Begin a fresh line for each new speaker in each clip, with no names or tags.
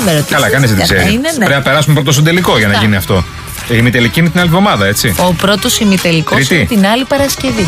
με ρωτήσει.
Καλά, κανείς δεν ξέρει. Πρέπει να περάσουμε πρώτο στον τελικό για να γίνει αυτό. Η ημιτελική είναι την άλλη εβδομάδα, έτσι.
Ο πρώτος ημιτελικός είναι την άλλη Παρασκευή.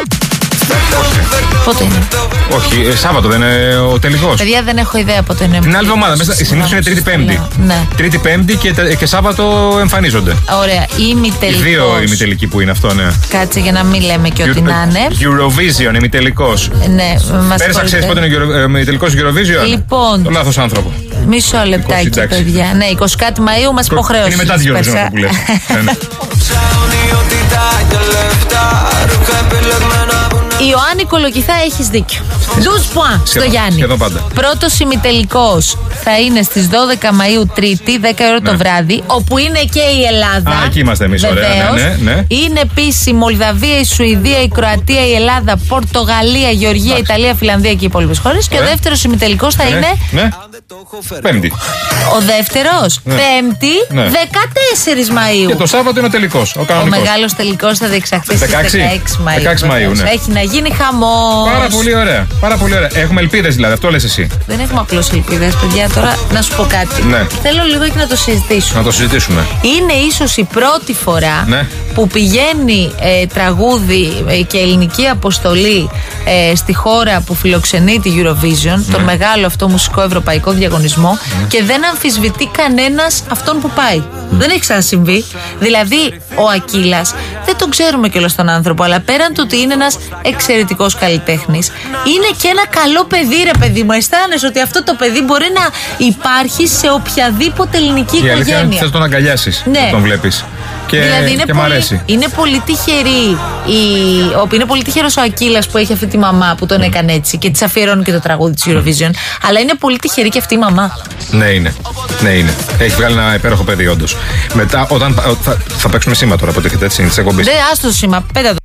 Πότε είναι?
Όχι, Σάββατο δεν είναι ο τελικός.
Παιδιά, δεν έχω ιδέα πότε είναι.
Την άλλη εβδομάδα. Συνήθως είναι Τρίτη-Πέμπτη.
Ναι.
Τρίτη-Πέμπτη και Σάββατο εμφανίζονται.
Ωραία. Οι
δύο ημιτελικοί που είναι αυτό, ναι.
Κάτσε για να μην λέμε και ότι να είναι.
Eurovision, ημιτελικός.
Ναι,
Πέρυσι ξέρεις πότε είναι ο ημιτελικός Eurovision.
Λοιπόν.
Το λάθος άνθρωπο.
Μισό λεπτάκι, παιδιά. Ναι, 20 κάτι Μαΐου μας υποχρέωσε.
Είναι μετά τη Eurovision που λες.
Ιωάννη Κολοκυθά, έχεις δίκιο. 12 points στο Γιάννη. Πρώτος ημιτελικός θα είναι στις 12 Μαΐου, Τρίτη, 10 ώρα το βράδυ, όπου είναι και η Ελλάδα.
Εκεί είμαστε εμείς, ωραία. Ναι.
Είναι επίσης η Μολδαβία, η Σουηδία, η Κροατία, η Ελλάδα, Πορτογαλία, η Γεωργία, η Ιταλία, η Φιλανδία και οι υπόλοιπες χώρες. Και ο δεύτερος ημιτελικός θα είναι.
Πέμπτη.
Ο δεύτερος, Πέμπτη, 14 Μαΐου.
Και το Σάββατο είναι ο τελικός.
Ο μεγάλος τελικός θα διεξαχθεί στις 16 Μαΐου.
16 Μαΐου, ναι.
Έχει να γίνει χαμός.
Πάρα πολύ ωραία. Πάρα πολύ ωραία. Έχουμε ελπίδες δηλαδή, αυτό λες εσύ.
Δεν έχουμε απλώς ελπίδες, παιδιά. Τώρα να σου πω κάτι.
Ναι.
Θέλω λίγο και να το συζητήσουμε.
Να το συζητήσουμε.
Είναι ίσως η πρώτη φορά που πηγαίνει τραγούδι και ελληνική αποστολή στη χώρα που φιλοξενεί τη Eurovision, τον μεγάλο αυτό μουσικό ευρωπαϊκό διαγωνισμό, και δεν αμφισβητεί κανένας αυτόν που πάει. Δεν έχει ξανασυμβεί. Δηλαδή, ο Ακύλας, δεν τον ξέρουμε κιόλας τον άνθρωπο, αλλά πέραν του ότι είναι ένας εξαιρετικός καλλιτέχνης, είναι και ένα καλό παιδί, ρε παιδί μου. Αισθάνεσαι ότι αυτό το παιδί μπορεί να υπάρχει σε οποιαδήποτε ελληνική οικογένεια.
Η αλήθεια είναι ότι θες τον αγκαλιάσεις όταν τον βλέπεις.
Δηλαδή είναι πολύ τυχερή είναι πολύ τυχερός ο Ακύλας που έχει αυτή τη μαμά που τον έκανε έτσι και της αφιερώνει και το τραγούδι της Eurovision, αλλά είναι πολύ τυχερή και αυτή η μαμά.
Ναι, είναι. Έχει βγάλει ένα υπέροχο παιδί, όντως. Μετά, όταν θα παίξουμε σήμα τώρα, αποτύχετε έτσι, της εκπομπής.
Άστο το σήμα, πέτα το.